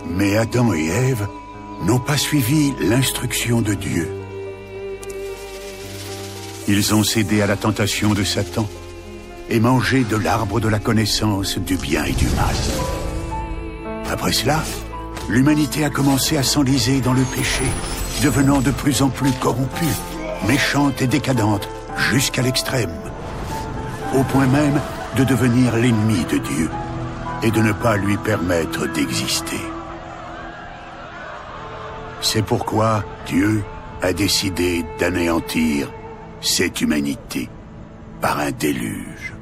Mais Adam et Ève n'ont pas suivi l'instruction de Dieu. Ils ont cédé à la tentation de Satan et mangé de l'arbre de la connaissance du bien et du mal. Après cela, l'humanité a commencé à s'enliser dans le péché, devenant de plus en plus corrompue, méchante et décadente, jusqu'à l'extrême, au point même de devenir l'ennemi de Dieu et de ne pas lui permettre d'exister. C'est pourquoi Dieu a décidé d'anéantir cette humanité par un déluge.